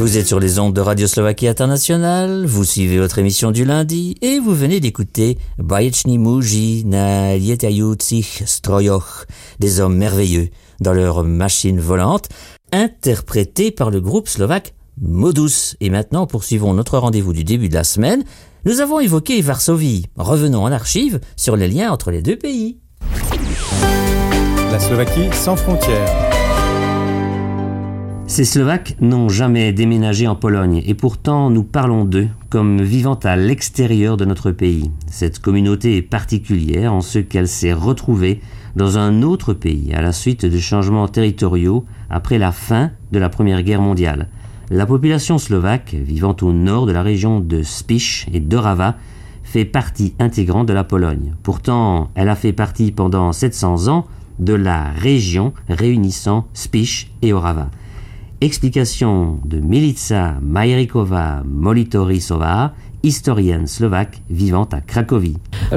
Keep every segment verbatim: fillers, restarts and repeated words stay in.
Vous êtes sur les ondes de Radio Slovaquie Internationale, vous suivez votre émission du lundi et vous venez d'écouter Bajeczni muži na lietajúcich strojoch, des hommes merveilleux dans leur machine volante, interprété par le groupe slovaque Modus. Et maintenant, poursuivons notre rendez-vous du début de la semaine. Nous avons évoqué Varsovie. Revenons en archive sur les liens entre les deux pays. La Slovaquie sans frontières. Ces Slovaques n'ont jamais déménagé en Pologne et pourtant nous parlons d'eux comme vivant à l'extérieur de notre pays. Cette communauté est particulière en ce qu'elle s'est retrouvée dans un autre pays à la suite de changements territoriaux après la fin de la Première Guerre mondiale. La population slovaque vivant au nord de la région de Spiš et d'Orava fait partie intégrante de la Pologne. Pourtant, elle a fait partie pendant sept cents ans de la région réunissant Spiš et Orava. Explication de Milica Majerikova-Molitorisová, historienne slovaque vivant à Cracovie.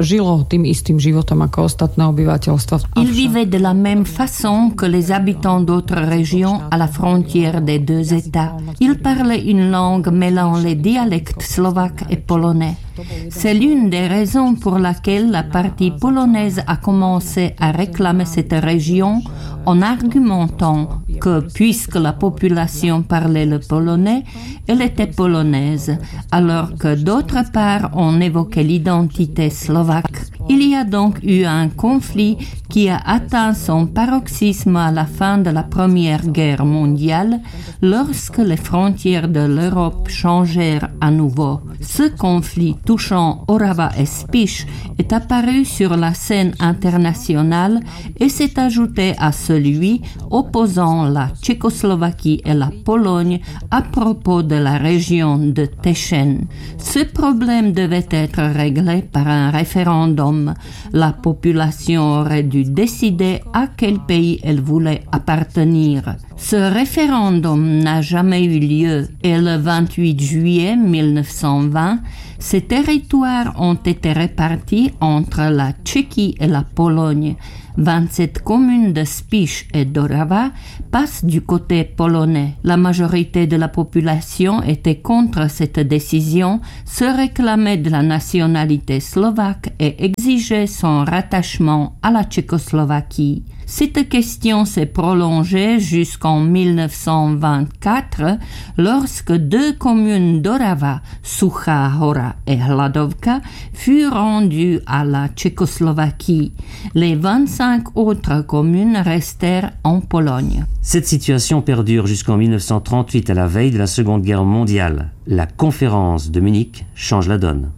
Il vivait de la même façon que les habitants d'autres régions à la frontière des deux États. Il parlait une langue mêlant les dialectes slovaques et polonais. C'est l'une des raisons pour laquelle la partie polonaise a commencé à réclamer cette région en argumentant que, puisque la population parlait le polonais, elle était polonaise, alors que d'autre part on évoquait l'identité slovaque. Il y a donc eu un conflit qui a atteint son paroxysme à la fin de la Première Guerre mondiale, lorsque les frontières de l'Europe changèrent à nouveau. Ce conflit touchant Orava et Spiš est apparu sur la scène internationale et s'est ajouté à celui opposant la Tchécoslovaquie et la Pologne à propos de la région de Teschen. Ce problème devait être réglé par un référendum. La population aurait dû décider à quel pays elle voulait appartenir. Ce référendum n'a jamais eu lieu et le vingt-huit juillet mille neuf cent vingt, ces territoires ont été répartis entre la Tchéquie et la Pologne. vingt-sept communes de Spiš et d'Orava passent du côté polonais. La majorité de la population était contre cette décision, se réclamait de la nationalité slovaque et exigeait son rattachement à la Tchécoslovaquie. Cette question s'est prolongée jusqu'en mille neuf cent vingt-quatre, lorsque deux communes d'Orava, Suchá Hora et Hladovka, furent rendues à la Tchécoslovaquie. Les vingt-cinq autres communes restèrent en Pologne. Cette situation perdure jusqu'en mille neuf cent trente-huit, à la veille de la Seconde Guerre mondiale. La conférence de Munich change la donne.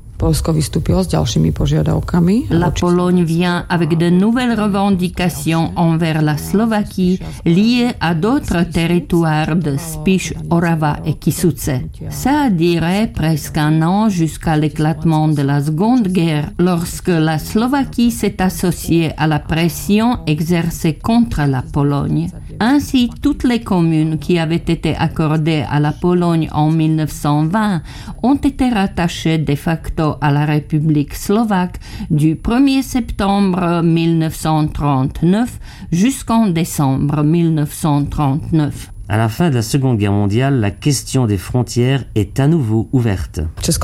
La Pologne vient avec de nouvelles revendications envers la Slovaquie liées à d'autres territoires de Spiš, Orava et Kisuce. Ça a duré presque un an jusqu'à l'éclatement de la Seconde Guerre, lorsque la Slovaquie s'est associée à la pression exercée contre la Pologne. Ainsi, toutes les communes qui avaient été accordées à la Pologne en mille neuf cent vingt ont été rattachées de facto à la République slovaque du premier septembre mille neuf cent trente-neuf jusqu'en décembre mille neuf cent trente-neuf. À la fin de la Seconde Guerre mondiale, la question des frontières est à nouveau ouverte.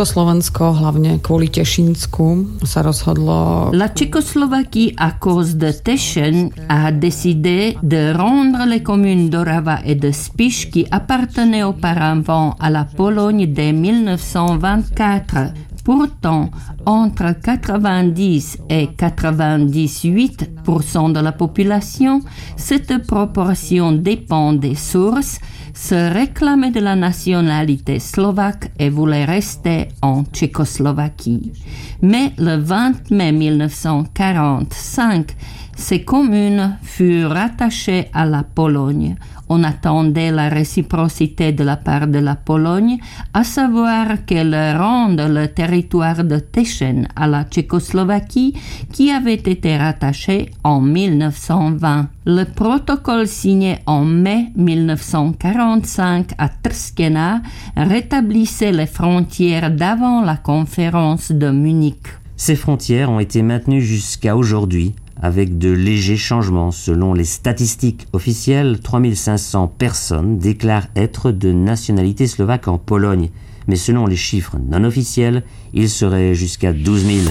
La Tchécoslovaquie, à cause de Teschen, a décidé de rendre les communes d'Orava et de Spiš qui appartenaient auparavant à la Pologne dès mille neuf cent vingt-quatre. Pourtant, entre quatre-vingt-dix et quatre-vingt-dix-huit pour cent de la population, cette proportion dépend des sources, se réclamait de la nationalité slovaque et voulait rester en Tchécoslovaquie. Mais le vingt mai mille neuf cent quarante-cinq, ces communes furent rattachées à la Pologne. On attendait la réciprocité de la part de la Pologne, à savoir qu'elle rende le territoire de Teschen à la Tchécoslovaquie qui avait été rattaché en mille neuf cent vingt. Le protocole signé en mai mille neuf cent quarante-cinq à Trstená rétablissait les frontières d'avant la conférence de Munich. Ces frontières ont été maintenues jusqu'à aujourd'hui, avec de légers changements. Selon les statistiques officielles, trois mille cinq cents personnes déclarent être de nationalité slovaque en Pologne. Mais selon les chiffres non officiels, il serait jusqu'à douze mille.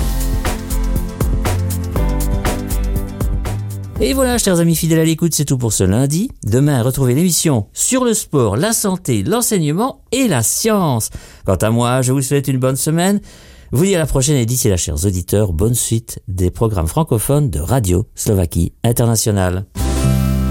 Et voilà, chers amis fidèles à l'écoute, c'est tout pour ce lundi. Demain, retrouvez l'émission sur le sport, la santé, l'enseignement et la science. Quant à moi, je vous souhaite une bonne semaine. Vous dis à la prochaine et d'ici là, chers auditeurs, bonne suite des programmes francophones de Radio Slovaquie Internationale.